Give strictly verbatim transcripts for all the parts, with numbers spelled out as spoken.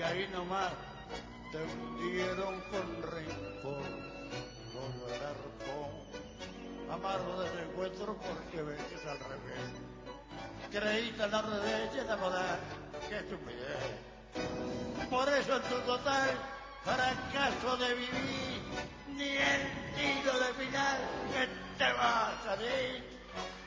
ahí nomás te hundieron con rencor, con el arpón, amargo de encuentro porque ves al revés. Creíste en la revés y enamorar, qué estupidez. Por eso en tu total fracaso de vivir, ni el tiro de final que te va a salir.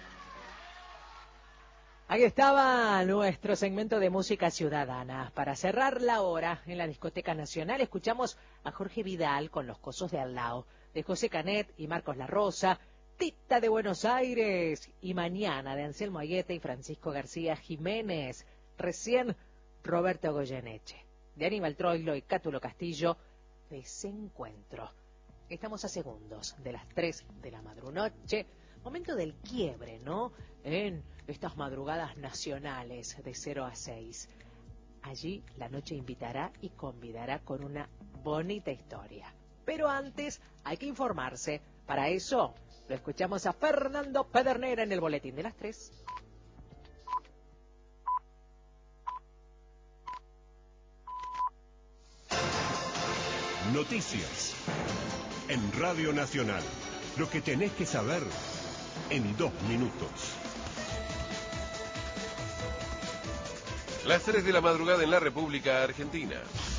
Ahí estaba nuestro segmento de música ciudadana. Para cerrar la hora en la Discoteca Nacional escuchamos a Jorge Vidal con Los Cosos de al lado, de José Canet y Marcos La Rosa, Tita de Buenos Aires y Mañana de Anselmo Ayete y Francisco García Jiménez. Recién Roberto Goyeneche, de Aníbal Troilo y Cátulo Castillo, Desencuentro. Estamos a segundos de las tres de la madrunoche. Momento del quiebre, ¿no? En estas madrugadas nacionales de cero a seis. Allí la noche invitará y convidará con una bonita historia. Pero antes hay que informarse. Para eso lo escuchamos a Fernando Pedernera en el Boletín de las Tres. Noticias en Radio Nacional. Lo que tenés que saber en dos minutos. Las tres de la madrugada en la República Argentina.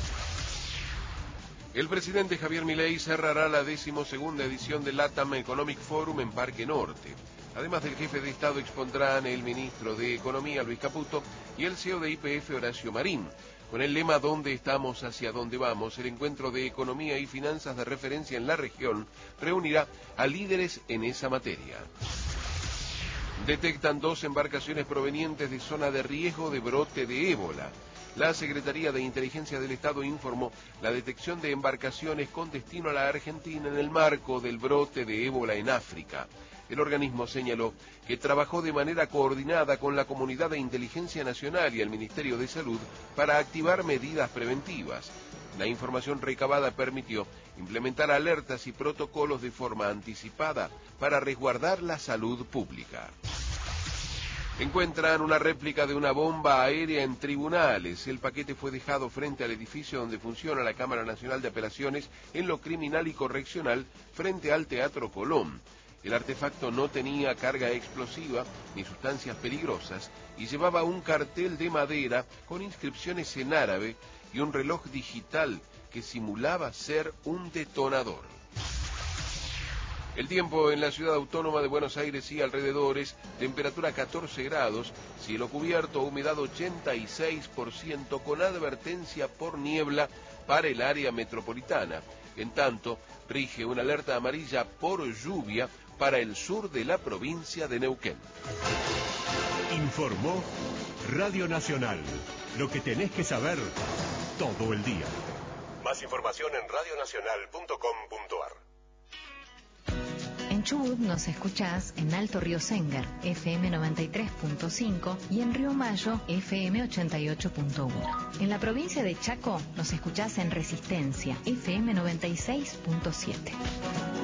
El presidente Javier Milei cerrará la decimosegunda edición del LATAM Economic Forum en Parque Norte. Además del jefe de Estado expondrán el ministro de Economía Luis Caputo y el C E O de Y P F Horacio Marín. Con el lema ¿Dónde estamos? Hacia dónde vamos?, el encuentro de economía y finanzas de referencia en la región reunirá a líderes en esa materia. Detectan dos embarcaciones provenientes de zona de riesgo de brote de ébola. La Secretaría de Inteligencia del Estado informó la detección de embarcaciones con destino a la Argentina en el marco del brote de ébola en África. El organismo señaló que trabajó de manera coordinada con la Comunidad de Inteligencia Nacional y el Ministerio de Salud para activar medidas preventivas. La información recabada permitió implementar alertas y protocolos de forma anticipada para resguardar la salud pública. Encuentran una réplica de una bomba aérea en tribunales. El paquete fue dejado frente al edificio donde funciona la Cámara Nacional de Apelaciones en lo criminal y correccional frente al Teatro Colón. El artefacto no tenía carga explosiva ni sustancias peligrosas y llevaba un cartel de madera con inscripciones en árabe y un reloj digital que simulaba ser un detonador. El tiempo en la ciudad autónoma de Buenos Aires y alrededores, temperatura catorce grados, cielo cubierto, humedad ochenta y seis por ciento con advertencia por niebla para el área metropolitana. En tanto, rige una alerta amarilla por lluvia para el sur de la provincia de Neuquén. Informó Radio Nacional. Lo que tenés que saber todo el día. Más información en radio nacional punto com punto a r. En Chubut nos escuchás en Alto Río Sengar, F M noventa y tres punto cinco, y en Río Mayo, F M ochenta y ocho punto uno. En la provincia de Chaco nos escuchás en Resistencia, F M noventa y seis punto siete.